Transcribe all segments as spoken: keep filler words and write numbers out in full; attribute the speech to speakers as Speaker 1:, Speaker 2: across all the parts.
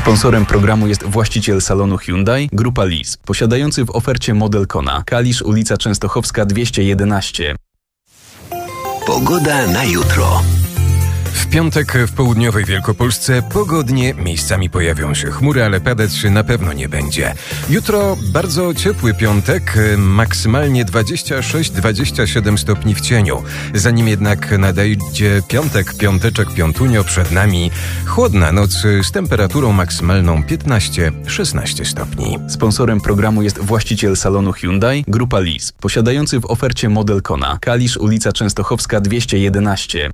Speaker 1: Sponsorem programu jest właściciel salonu Hyundai, Grupa Lis, posiadający w ofercie model Kona. Kalisz, ulica Częstochowska dwieście jedenaście.
Speaker 2: Pogoda na jutro.
Speaker 3: W piątek w południowej Wielkopolsce pogodnie, miejscami pojawią się chmury, ale padać na pewno nie będzie. Jutro bardzo ciepły piątek, maksymalnie dwadzieścia sześć dwadzieścia siedem stopni w cieniu. Zanim jednak nadejdzie piątek, piąteczek, piątunio, przed nami chłodna noc z temperaturą maksymalną piętnaście szesnaście stopni.
Speaker 1: Sponsorem programu jest właściciel salonu Hyundai, Grupa Lis, posiadający w ofercie model Kona. Kalisz, ulica Częstochowska dwieście jedenaście.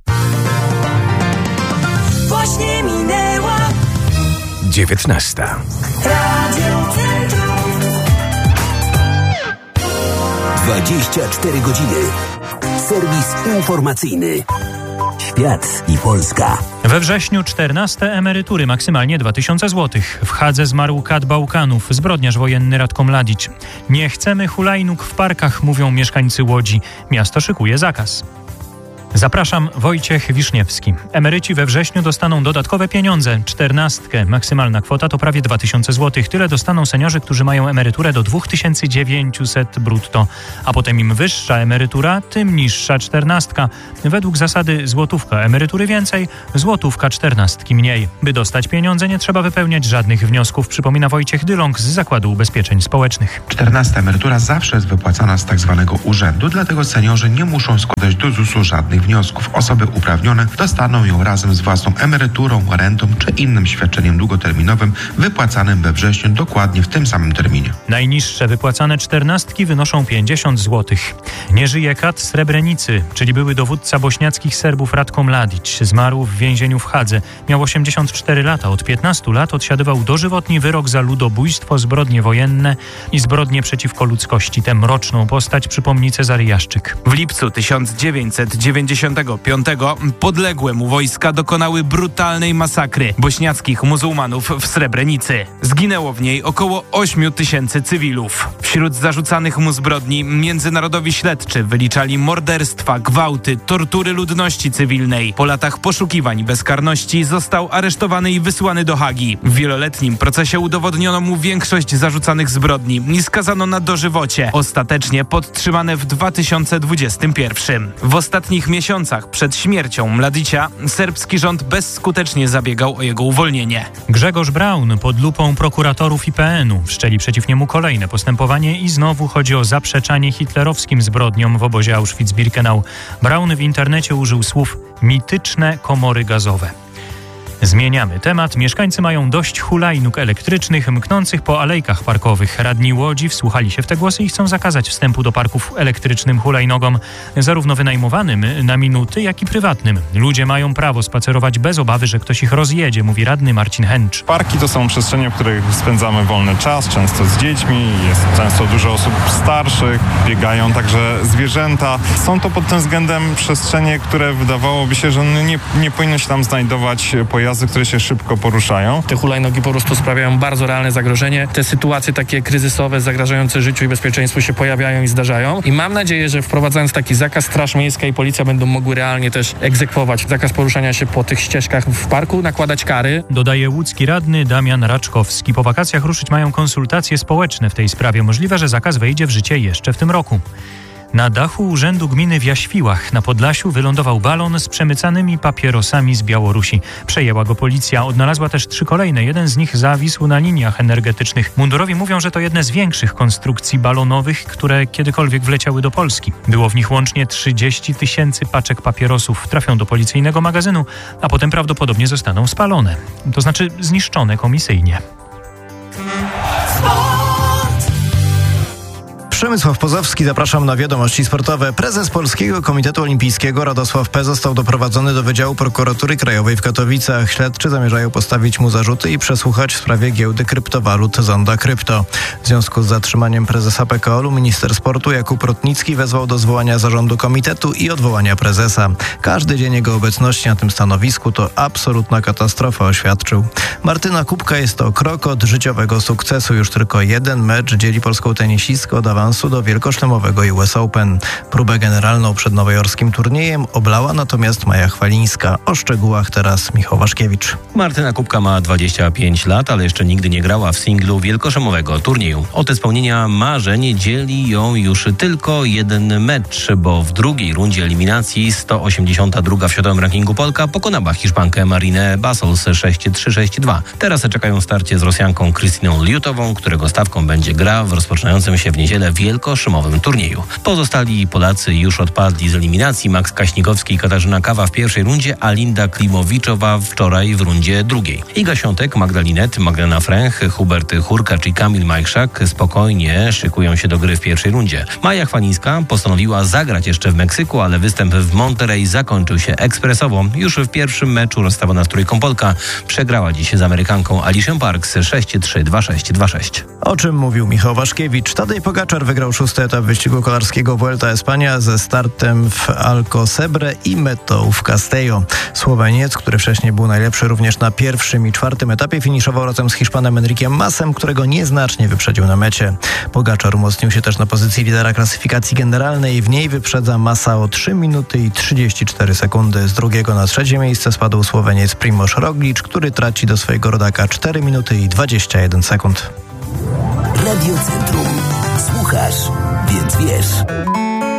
Speaker 4: Właśnie minęła
Speaker 3: dziewiętnasta.
Speaker 4: Radio Centrum.
Speaker 2: dwadzieścia cztery godziny. Serwis informacyjny. Świat i Polska.
Speaker 5: We wrześniu czternaste emerytury, maksymalnie dwa tysiące złotych. W Hadze zmarł kat Bałkanów, zbrodniarz wojenny Ratko Mladić. Nie chcemy hulajnóg w parkach, mówią mieszkańcy Łodzi. Miasto szykuje zakaz. Zapraszam, Wojciech Wiszniewski. Emeryci we wrześniu dostaną dodatkowe pieniądze, czternastkę. Maksymalna kwota to prawie dwa tysiące złotych. Tyle dostaną seniorzy, którzy mają emeryturę do dwa tysiące dziewięćset brutto. A potem im wyższa emerytura, tym niższa czternastka. Według zasady złotówka emerytury więcej, złotówka czternastki mniej. By dostać pieniądze, nie trzeba wypełniać żadnych wniosków, przypomina Wojciech Dyląg z Zakładu Ubezpieczeń Społecznych.
Speaker 6: czternasta emerytura zawsze jest wypłacana z tak zwanego urzędu, dlatego seniorzy nie muszą składać do zusu żadnych wniosków. Osoby uprawnione dostaną ją razem z własną emeryturą, rentą czy innym świadczeniem długoterminowym wypłacanym we wrześniu dokładnie w tym samym terminie.
Speaker 5: Najniższe wypłacane czternastki wynoszą pięćdziesiąt złotych. Nie żyje kat Srebrenicy, czyli były dowódca bośniackich Serbów Ratko Mladić. Zmarł w więzieniu w Hadze. Miał osiemdziesiąt cztery lata. Od piętnastu lat odsiadywał dożywotni wyrok za ludobójstwo, zbrodnie wojenne i zbrodnie przeciwko ludzkości. Tę mroczną postać przypomni Cezary Jaszczyk.
Speaker 7: W lipcu tysiąc dziewięćset dziewięćdziesiątego piątego podległe mu wojska dokonały brutalnej masakry bośniackich muzułmanów w Srebrenicy. Zginęło w niej około ośmiu tysięcy cywilów. Wśród zarzucanych mu zbrodni międzynarodowi śledczy wyliczali morderstwa, gwałty, tortury ludności cywilnej. Po latach poszukiwań bezkarności został aresztowany i wysłany do Hagi. W wieloletnim procesie udowodniono mu większość zarzucanych zbrodni i skazano na dożywocie. Ostatecznie podtrzymane w dwa tysiące dwudziestym pierwszym. W ostatnich miesiącach przed śmiercią Mladicia serbski rząd bezskutecznie zabiegał o jego uwolnienie.
Speaker 5: Grzegorz Braun pod lupą prokuratorów I P N u. Wszczęli przeciw niemu kolejne postępowanie i znowu chodzi o zaprzeczanie hitlerowskim zbrodniom w obozie Auschwitz-Birkenau. Braun w internecie użył słów mityczne komory gazowe. Zmieniamy temat. Mieszkańcy mają dość hulajnóg elektrycznych mknących po alejkach parkowych. Radni Łodzi wsłuchali się w te głosy i chcą zakazać wstępu do parków elektrycznym hulajnogom, zarówno wynajmowanym na minuty, jak i prywatnym. Ludzie mają prawo spacerować bez obawy, że ktoś ich rozjedzie, mówi radny Marcin Hęcz.
Speaker 8: Parki to są przestrzenie, w których spędzamy wolny czas, często z dziećmi, jest często dużo osób starszych, biegają także zwierzęta. Są to pod tym względem przestrzenie, które wydawałoby się, że nie, nie powinno się tam znajdować pojazdy, które się szybko poruszają.
Speaker 9: Te hulajnogi po prostu sprawiają bardzo realne zagrożenie. Te sytuacje takie kryzysowe, zagrażające życiu i bezpieczeństwu się pojawiają i zdarzają. I mam nadzieję, że wprowadzając taki zakaz, Straż Miejska i Policja będą mogły realnie też egzekwować zakaz poruszania się po tych ścieżkach w parku, nakładać kary.
Speaker 5: Dodaje łódzki radny Damian Raczkowski. Po wakacjach ruszyć mają konsultacje społeczne w tej sprawie. Możliwe, że zakaz wejdzie w życie jeszcze w tym roku. Na dachu Urzędu Gminy w Jaświłach na Podlasiu wylądował balon z przemycanymi papierosami z Białorusi. Przejęła go policja. Odnalazła też trzy kolejne. Jeden z nich zawisł na liniach energetycznych. Mundurowi mówią, że to jedne z większych konstrukcji balonowych, które kiedykolwiek wleciały do Polski. Było w nich łącznie trzydzieści tysięcy paczek papierosów. Trafią do policyjnego magazynu, a potem prawdopodobnie zostaną spalone. To znaczy zniszczone komisyjnie.
Speaker 10: Przemysław Pozowski, zapraszam na wiadomości sportowe. Prezes Polskiego Komitetu Olimpijskiego Radosław P. został doprowadzony do Wydziału Prokuratury Krajowej w Katowicach. Śledczy zamierzają postawić mu zarzuty i przesłuchać w sprawie giełdy kryptowalut Zonda Krypto. W związku z zatrzymaniem prezesa P K O L-u minister sportu Jakub Rotnicki wezwał do zwołania zarządu komitetu i odwołania prezesa. Każdy dzień jego obecności na tym stanowisku to absolutna katastrofa, oświadczył. Martyna Kubka jest to krok od życiowego sukcesu. Już tylko jeden mecz dzieli polską tenisistkę od awansu awansu do wielkoszlemowego U S Open. Próbę generalną przed nowojorskim turniejem oblała natomiast Maja Chwalińska. O szczegółach teraz Michał Waszkiewicz.
Speaker 11: Martyna Kubka ma dwadzieścia pięć lat, ale jeszcze nigdy nie grała w singlu wielkoszlemowego turnieju. Od spełnienia marzeń dzieli ją już tylko jeden mecz, bo w drugiej rundzie eliminacji sto osiemdziesiąta druga w światowym rankingu Polka pokonała Hiszpankę Marinę Bassols sześć trzy sześć dwa. Teraz czekają starcie z Rosjanką Krystyną Liutową, którego stawką będzie gra w rozpoczynającym się w niedzielę wielkoszlemowym turnieju. Pozostali Polacy już odpadli z eliminacji. Max Kaśnikowski i Katarzyna Kawa w pierwszej rundzie, a Linda Klimowiczowa wczoraj w rundzie drugiej. Iga Świątek, Magdalinet, Magdalena Fręch, Hubert Hurkacz i Kamil Majchrzak spokojnie szykują się do gry w pierwszej rundzie. Maja Chwalińska postanowiła zagrać jeszcze w Meksyku, ale występ w Monterey zakończył się ekspresowo. Już w pierwszym meczu rozstawiona z trójką Polka przegrała dziś z Amerykanką Alicią Parks sześć trzy dwa sześć dwa sześć.
Speaker 10: O czym mówił Michał Waszkiewicz. Tadej Pogaczar wygrał szósty etap wyścigu kolarskiego Vuelta Espania ze startem w Alcocebre i metą w Castello. Słoweniec, który wcześniej był najlepszy również na pierwszym i czwartym etapie, finiszował razem z Hiszpanem Enriquem Masem, którego nieznacznie wyprzedził na mecie. Pogaczar umocnił się też na pozycji lidera klasyfikacji generalnej. W niej wyprzedza Masa o trzy minuty i trzydzieści cztery sekundy. Z drugiego na trzecie miejsce spadł Słoweniec Primož Roglič, który traci do swojego rodaka cztery minuty i dwadzieścia jeden sekund.
Speaker 2: Radio Centrum. Słuchasz, więc wiesz.